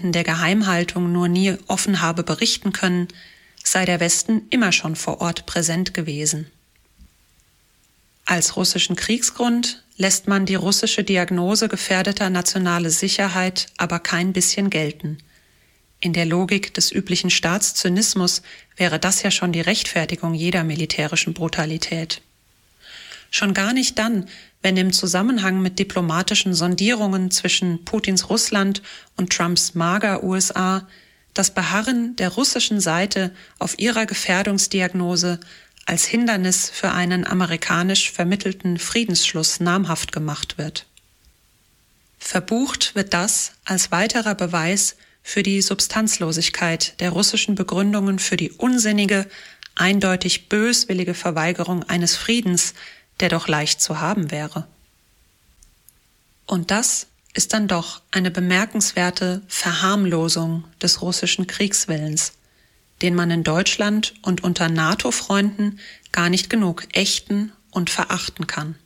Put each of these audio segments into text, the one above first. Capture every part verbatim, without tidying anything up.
Gründen der Geheimhaltung nur nie offen habe berichten können, sei der Westen immer schon vor Ort präsent gewesen. Als russischen Kriegsgrund lässt man die russische Diagnose gefährdeter nationale Sicherheit aber kein bisschen gelten. In der Logik des üblichen Staatszynismus wäre das ja schon die Rechtfertigung jeder militärischen Brutalität. Schon gar nicht dann, wenn im Zusammenhang mit diplomatischen Sondierungen zwischen Putins Russland und Trumps MAGA-U S A das Beharren der russischen Seite auf ihrer Gefährdungsdiagnose als Hindernis für einen amerikanisch vermittelten Friedensschluss namhaft gemacht wird. Verbucht wird das als weiterer Beweis für die Substanzlosigkeit der russischen Begründungen für die unsinnige, eindeutig böswillige Verweigerung eines Friedens, der doch leicht zu haben wäre. Und das ist dann doch eine bemerkenswerte Verharmlosung des russischen Kriegswillens, den man in Deutschland und unter NATO-Freunden gar nicht genug ächten und verachten kann.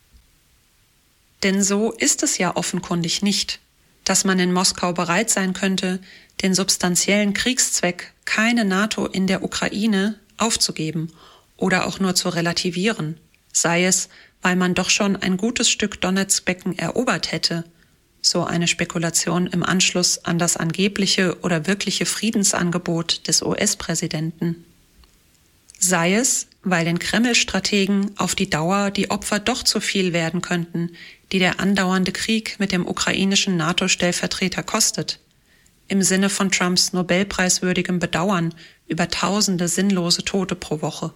Denn so ist es ja offenkundig nicht, dass man in Moskau bereit sein könnte, den substanziellen Kriegszweck, keine NATO in der Ukraine, aufzugeben oder auch nur zu relativieren, sei es, weil man doch schon ein gutes Stück Donetsbecken erobert hätte, so eine Spekulation im Anschluss an das angebliche oder wirkliche Friedensangebot des U S-Präsidenten. Sei es, weil den Kreml-Strategen auf die Dauer die Opfer doch zu viel werden könnten, die der andauernde Krieg mit dem ukrainischen NATO-Stellvertreter kostet, im Sinne von Trumps nobelpreiswürdigem Bedauern über tausende sinnlose Tote pro Woche.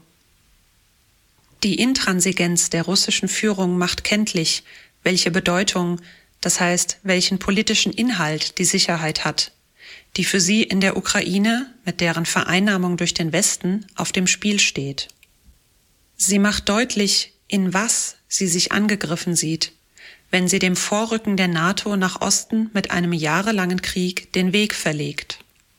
Die Intransigenz der russischen Führung macht kenntlich, welche Bedeutung, das heißt, welchen politischen Inhalt die Sicherheit hat, die für sie in der Ukraine mit deren Vereinnahmung durch den Westen auf dem Spiel steht. Sie macht deutlich, in was sie sich angegriffen sieht, wenn sie dem Vorrücken der NATO nach Osten mit einem jahrelangen Krieg den Weg verlegt.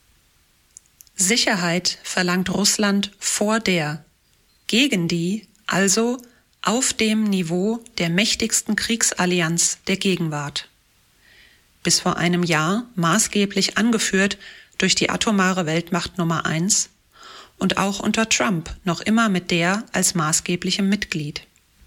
Sicherheit verlangt Russland vor der, gegen die, also auf dem Niveau der mächtigsten Kriegsallianz der Gegenwart. Bis vor einem Jahr maßgeblich angeführt durch die atomare Weltmacht Nummer eins und auch unter Trump noch immer mit der als maßgeblichem Mitglied.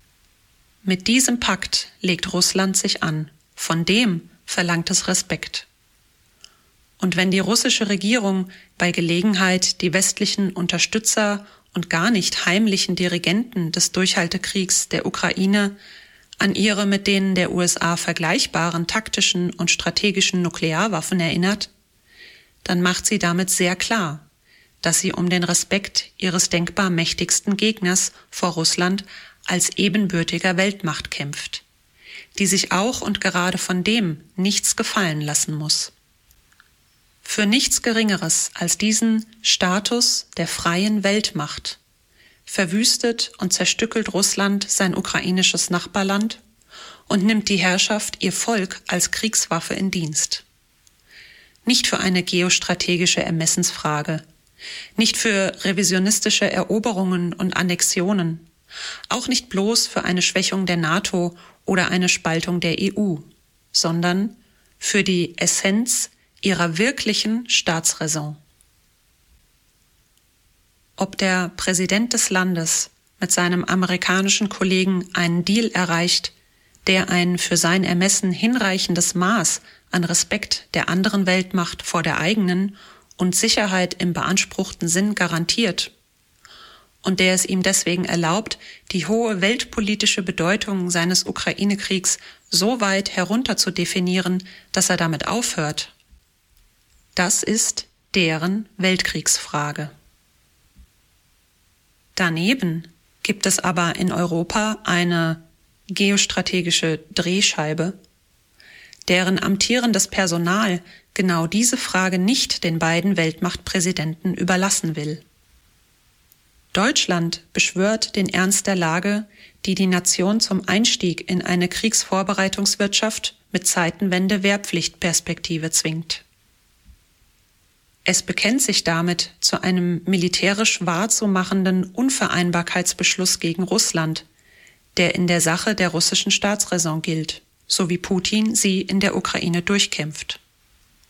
Mit diesem Pakt legt Russland sich an, von dem verlangt es Respekt. Und wenn die russische Regierung bei Gelegenheit die westlichen Unterstützer und gar nicht heimlichen Dirigenten des Durchhaltekriegs der Ukraine an ihre mit denen der U S A vergleichbaren taktischen und strategischen Nuklearwaffen erinnert, dann macht sie damit sehr klar, dass sie um den Respekt ihres denkbar mächtigsten Gegners vor Russland als ebenbürtiger Weltmacht kämpft, die sich auch und gerade von dem nichts gefallen lassen muss. Für nichts Geringeres als diesen Status der freien Weltmacht verwüstet und zerstückelt Russland sein ukrainisches Nachbarland und nimmt die Herrschaft ihr Volk als Kriegswaffe in Dienst. Nicht für eine geostrategische Ermessensfrage, nicht für revisionistische Eroberungen und Annexionen, auch nicht bloß für eine Schwächung der NATO oder eine Spaltung der E U, sondern für die Essenz ihrer wirklichen Staatsräson. Ob der Präsident des Landes mit seinem amerikanischen Kollegen einen Deal erreicht, der ein für sein Ermessen hinreichendes Maß an Respekt der anderen Weltmacht vor der eigenen und Sicherheit im beanspruchten Sinn garantiert, und der es ihm deswegen erlaubt, die hohe weltpolitische Bedeutung seines Ukraine-Kriegs so weit herunter zu definieren, dass er damit aufhört. Das ist deren Weltkriegsfrage. Daneben gibt es aber in Europa eine geostrategische Drehscheibe, deren amtierendes Personal genau diese Frage nicht den beiden Weltmachtpräsidenten überlassen will. Deutschland beschwört den Ernst der Lage, die die Nation zum Einstieg in eine Kriegsvorbereitungswirtschaft mit Zeitenwende-Wehrpflichtperspektive zwingt. Es bekennt sich damit zu einem militärisch wahrzumachenden Unvereinbarkeitsbeschluss gegen Russland, der in der Sache der russischen Staatsräson gilt, so wie Putin sie in der Ukraine durchkämpft.